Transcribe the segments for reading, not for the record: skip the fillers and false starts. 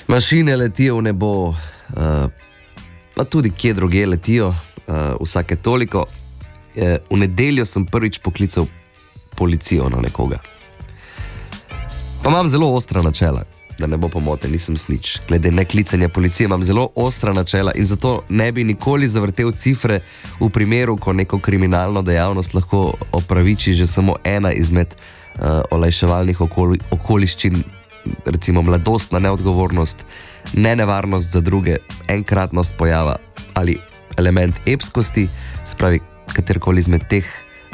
Mašine letijo v nebo, pa tudi kje druge letijo, vsake toliko. V nedeljo sem prvič poklical policijo na nekoga. Pa imam zelo ostra načela, da ne bo pomote, nisem snič. Glede neklicanja policije imam zelo ostra načela in zato ne bi nikoli zavrtel cifre v primeru, ko neko kriminalno dejavnost lahko opraviči že samo ena izmed olajševalnih okoliščin, recimo mladostna neodgovornost, nenevarnost za druge, enkratnost pojava ali element epskosti, se pravi, katerkoli izmed teh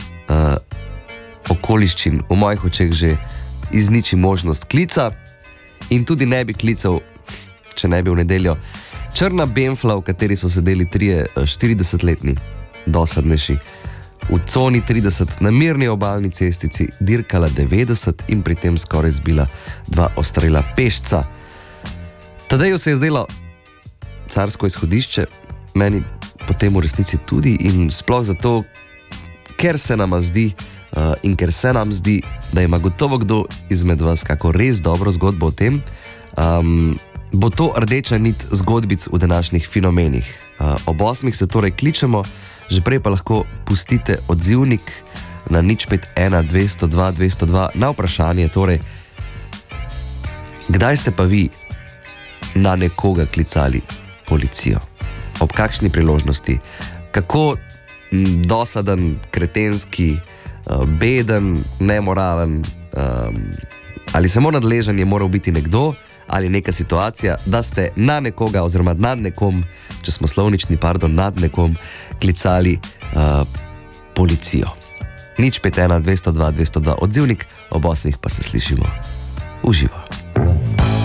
okoliščin v mojih očeh že izniči možnost klica. In tudi ne bi klical, če ne bi v nedeljo črna benfla, v kateri so sedeli 40-letni dosadnejši, v coni 30 na mirni obalni cestici dirkala 90 in pri tem skoraj zbila 2 ostrela pešca. Tadeju se je zdelo carsko izhodišče, meni potem v resnici tudi in sploh zato, ker se nama zdi in ker se nam zdi, da ima gotovo kdo izmed vas kako res dobro zgodbo o tem, bo to rdeča nit zgodbic v današnjih fenomenih. Ob 8 se torej kličemo, že prej pa lahko pustite odzivnik na 051 202 202 na vprašanje, torej, kdaj ste pa vi na nekoga klicali policijo? Ob kakšni priložnosti? Kako dosaden, kretenski, beden, nemoralen ali samo nadležen je moral biti nekdo ali neka situacija, da ste na nekoga oziroma nad nekom, če smo slovnični, nad nekom klicali policijo. 051 202 202 odzivnik, ob 8 pa se slišimo v živo.